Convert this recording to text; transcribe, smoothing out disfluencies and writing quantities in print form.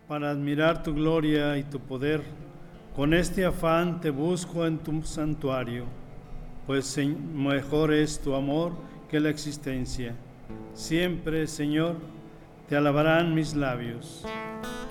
para admirar tu gloria y tu poder. Con este afán te busco en tu santuario, pues mejor es tu amor que la existencia. Siempre, Señor, te alabarán mis labios.